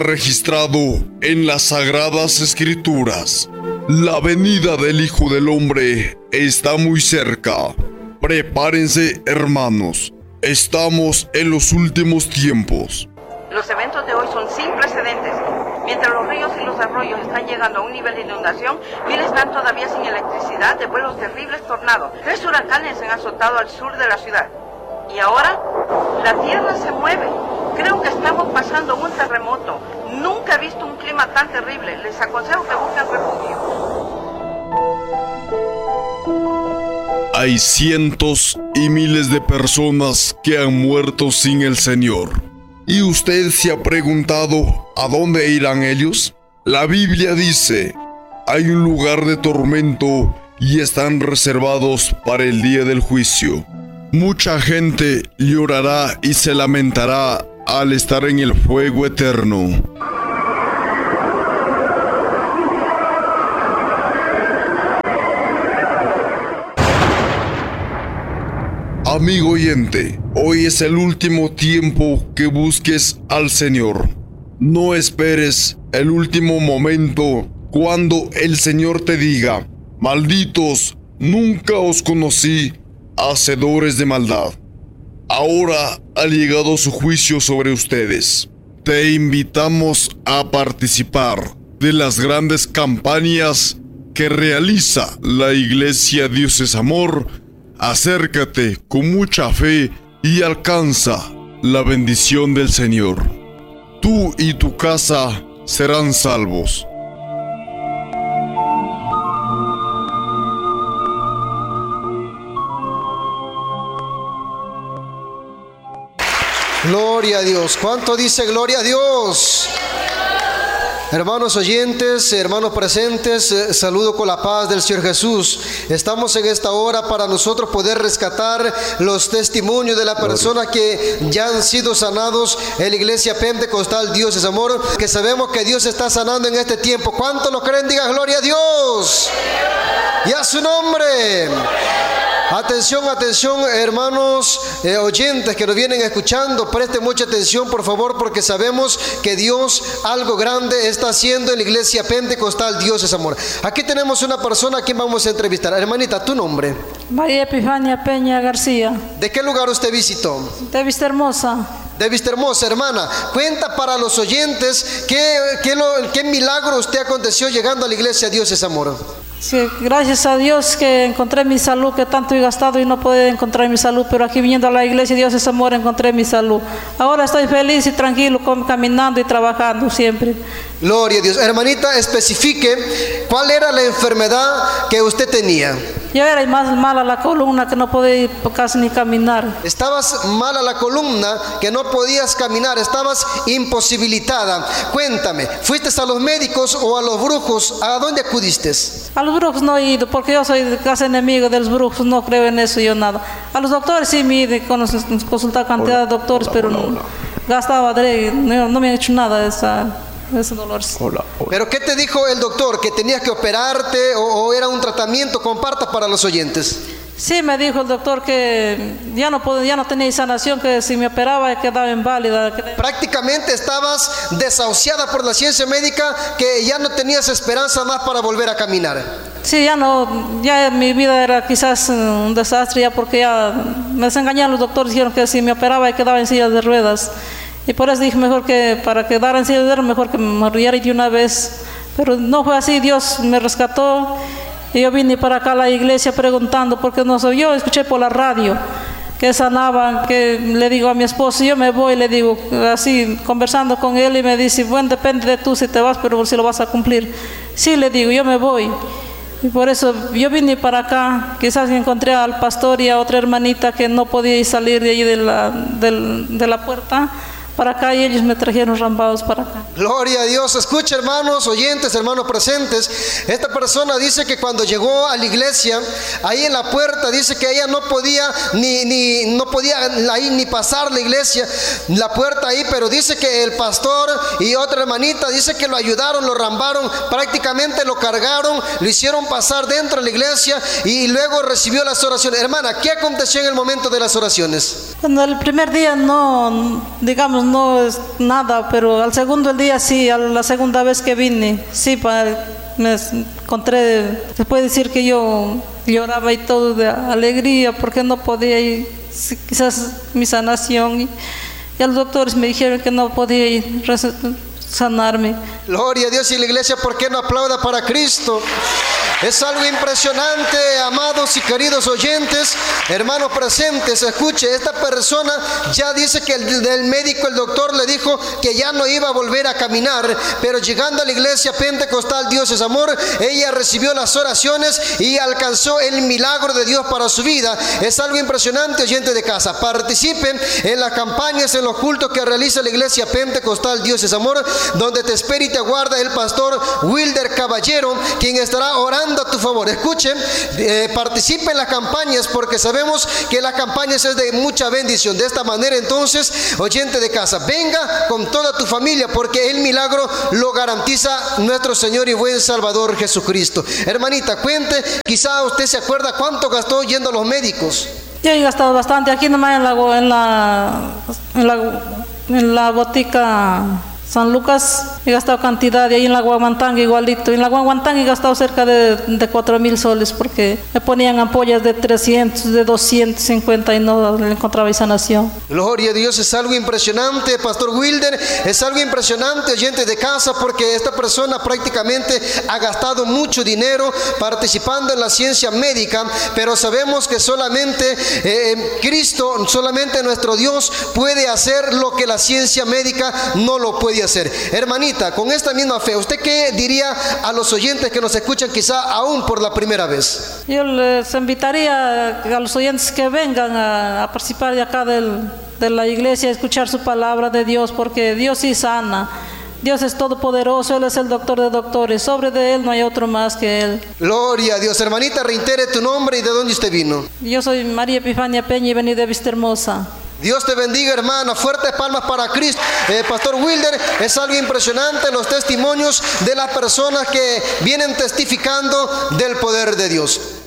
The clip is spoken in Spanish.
registrado en las Sagradas Escrituras. La venida del Hijo del Hombre está muy cerca. Prepárense, hermanos. Estamos en los últimos tiempos. Los eventos de hoy son sin precedentes. Mientras los ríos y los arroyos están llegando a un nivel de inundación, miles están todavía sin electricidad debido a los terribles tornados. 3 huracanes han azotado al sur de la ciudad. Y ahora, la tierra se mueve. Creo que estamos pasando un terremoto. Nunca he visto un clima tan terrible. Les aconsejo que busquen refugio. Hay cientos y miles de personas que han muerto sin el Señor. ¿Y usted se ha preguntado a dónde irán ellos? La Biblia dice, hay un lugar de tormento y están reservados para el día del juicio. Mucha gente llorará y se lamentará al estar en el fuego eterno. Amigo oyente, hoy es el último tiempo que busques al Señor. No esperes el último momento cuando el Señor te diga, malditos, nunca os conocí, hacedores de maldad. Ahora ha llegado su juicio sobre ustedes. Te invitamos a participar de las grandes campañas que realiza la Iglesia Dios es Amor. Acércate con mucha fe y alcanza la bendición del Señor. Tú y tu casa serán salvos. Gloria a Dios. ¿Cuánto dice gloria a Dios? Hermanos oyentes, hermanos presentes, saludo con la paz del Señor Jesús. Estamos en esta hora para nosotros poder rescatar los testimonios de las personas que ya han sido sanados en la iglesia pentecostal Dios es Amor, que sabemos que Dios está sanando en este tiempo. ¿Cuántos lo creen? Digan gloria a Dios y a su nombre. Atención, atención, hermanos oyentes que nos vienen escuchando, presten mucha atención por favor, porque sabemos que Dios algo grande está haciendo en la iglesia pentecostal Dios es Amor. Aquí tenemos una persona a quien vamos a entrevistar. Hermanita, ¿tu nombre? María Epifania Peña García. ¿De qué lugar usted visitó? De Vista Hermosa. De Vista Hermosa, hermana. Cuenta para los oyentes qué milagro usted aconteció llegando a la iglesia Dios es Amor. Sí, gracias a Dios que encontré mi salud, que tanto he gastado y no pude encontrar mi salud, pero aquí viniendo a la iglesia Dios es Amor encontré mi salud. Ahora estoy feliz y tranquilo, caminando y trabajando siempre. Gloria a Dios. Hermanita, especifique cuál era la enfermedad que usted tenía. Yo era más mala la columna, que no podía casi ni caminar. Estabas mala la columna, que no podías caminar, estabas imposibilitada. Cuéntame, ¿fuiste a los médicos o a los brujos? ¿A dónde acudiste? A los brujos no he ido, porque yo soy casi enemigo de los brujos, no creo en eso yo nada. A los doctores sí me he ido, consultar cantidad de doctores, pero no gastaba, no me han hecho nada de ese dolor. ¿Pero qué te dijo el doctor? ¿Que tenías que operarte o era un tratamiento? Comparta para los oyentes. Sí, me dijo el doctor que ya no tenía sanación, que si me operaba quedaba inválida. Prácticamente estabas desahuciada por la ciencia médica, que ya no tenías esperanza más para volver a caminar. Sí, ya mi vida era quizás un desastre, ya porque ya me desengañaron los doctores, dijeron que si me operaba quedaba en silla de ruedas. Y por eso dije mejor que para quedar en silla de ruedas, mejor que me muriera de una vez. Pero no fue así, Dios me rescató. Y yo vine para acá a la iglesia preguntando, porque no soy yo, escuché por la radio que sanaban, que le digo a mi esposo, yo me voy, le digo, así conversando con él, y me dice, bueno, depende de tú si te vas, pero si lo vas a cumplir. Sí, le digo, yo me voy. Y por eso yo vine para acá, quizás encontré al pastor y a otra hermanita que no podía salir de allí de la puerta para acá, y ellos me trajeron rambados para acá. Gloria a Dios. Escucha, hermanos oyentes, hermanos presentes, esta persona dice que cuando llegó a la iglesia, ahí en la puerta, dice que ella no podía ahí ni pasar la iglesia, la puerta ahí, pero dice que el pastor y otra hermanita dice que lo ayudaron, lo rambaron, prácticamente lo cargaron, lo hicieron pasar dentro de la iglesia y luego recibió las oraciones. Hermana, ¿qué aconteció en el momento de las oraciones? Bueno, el primer día no, digamos, no es nada, pero al segundo día sí, a la segunda vez que vine, sí, me encontré, se puede decir que yo lloraba y todo de alegría porque no podía ir, quizás mi sanación, y los doctores me dijeron que no podía ir sanarme. Gloria a Dios. Y la iglesia, ¿por qué no aplauda para Cristo? Es algo impresionante, amados y queridos oyentes, hermanos presentes. Escuche, esta persona ya dice que el médico, el doctor le dijo que ya no iba a volver a caminar, pero llegando a la iglesia pentecostal Dios es Amor, ella recibió las oraciones y alcanzó el milagro de Dios para su vida. Es algo impresionante, oyentes de casa. Participen en las campañas, en los cultos que realiza la iglesia pentecostal Dios es Amor, donde te espera y te aguarda el pastor Wilder Caballero, quien estará orando a tu favor. Escuchen, participen en las campañas, porque sabemos que las campañas es de mucha bendición. De esta manera, entonces, oyente de casa, venga con toda tu familia, porque el milagro lo garantiza nuestro Señor y buen Salvador Jesucristo. Hermanita, cuente, quizá usted se acuerda cuánto gastó yendo a los médicos. Yo he gastado bastante aquí nomás en la botica San Lucas. He gastado cantidad, y ahí en la Guamantanga igualito. En la Guamantanga he gastado cerca de 4,000 soles, porque me ponían ampollas de 300, de 250 y no encontraba sanación. Gloria a Dios. Es algo impresionante, Pastor Wilder, es algo impresionante, oyente de casa, porque esta persona prácticamente ha gastado mucho dinero participando en la ciencia médica, pero sabemos que solamente Cristo, solamente nuestro Dios puede hacer lo que la ciencia médica no lo puede hacer. Hermanita, con esta misma fe, ¿usted qué diría a los oyentes que nos escuchan quizá aún por la primera vez? Yo les invitaría a los oyentes que vengan a participar de acá de la iglesia, a escuchar su palabra de Dios, porque Dios sí sana. Dios es todopoderoso, Él es el doctor de doctores, sobre de Él no hay otro más que Él. Gloria a Dios. Hermanita, reitere tu nombre y de dónde usted vino. Yo soy María Epifania Peña y vení de Vistahermosa. Dios te bendiga, hermana. Fuertes palmas para Cristo. Pastor Wilder, es algo impresionante los testimonios de las personas que vienen testificando del poder de Dios.